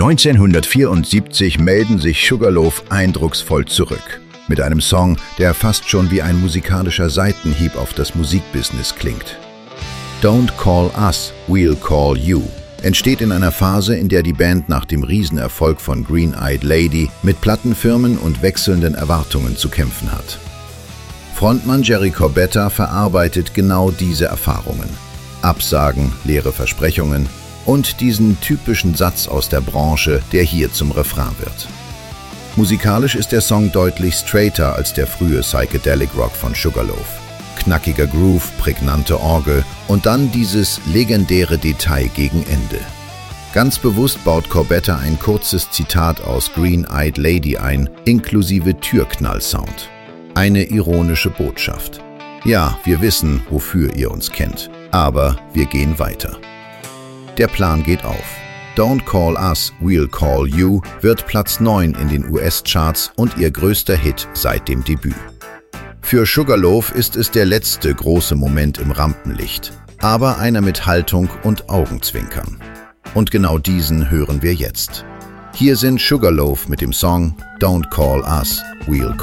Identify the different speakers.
Speaker 1: 1974 melden sich Sugarloaf eindrucksvoll zurück. Mit einem Song, der fast schon wie ein musikalischer Seitenhieb auf das Musikbusiness klingt. Don't Call Us, We'll Call You entsteht in einer Phase, in der die Band nach dem Riesenerfolg von Green-Eyed Lady mit Plattenfirmen und wechselnden Erwartungen zu kämpfen hat. Frontmann Jerry Corbetta verarbeitet genau diese Erfahrungen. Absagen, leere Versprechungen und diesen typischen Satz aus der Branche, der hier zum Refrain wird. Musikalisch ist der Song deutlich straighter als der frühe Psychedelic Rock von Sugarloaf. Knackiger Groove, prägnante Orgel und dann dieses legendäre Detail gegen Ende. Ganz bewusst baut Corbetta ein kurzes Zitat aus Green-Eyed Lady ein, inklusive Türknall-Sound. Eine ironische Botschaft. Ja, wir wissen, wofür ihr uns kennt, aber wir gehen weiter. Der Plan geht auf. Don't Call Us, We'll Call You wird Platz 9 in den US-Charts und ihr größter Hit seit dem Debüt. Für Sugarloaf ist es der letzte große Moment im Rampenlicht, aber einer mit Haltung und Augenzwinkern. Und genau diesen hören wir jetzt. Hier sind Sugarloaf mit dem Song Don't Call Us, We'll Call You.